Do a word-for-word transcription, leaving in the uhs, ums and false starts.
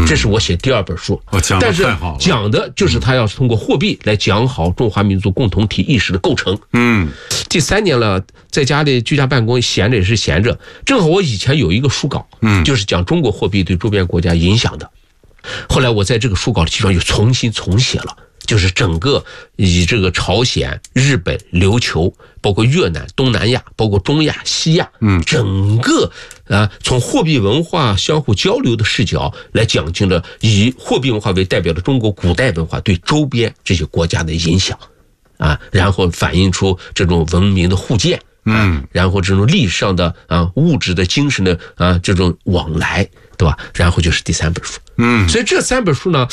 这是我写第二本书。 哦，讲得但是太好了。 讲的就是他要通过货币来讲好中华民族共同体意识的构成。 嗯， 第三年了，在家里居家办公，闲着也是闲着，正好我以前有一个书稿， 嗯， 就是讲中国货币对周边国家影响的。后来我在这个书稿的基础上又重新重写了，就是整个以这个朝鲜、日本、琉球，包括越南、东南亚，包括中亚、西亚， 嗯， 整个啊从货币文化相互交流的视角来讲清了以货币文化为代表的中国古代文化对周边这些国家的影响，啊，然后反映出这种文明的互鉴。嗯，然后这种历史上的啊物质的精神的啊这种往来，对吧？然后就是第三本书。嗯，所以这三本书呢，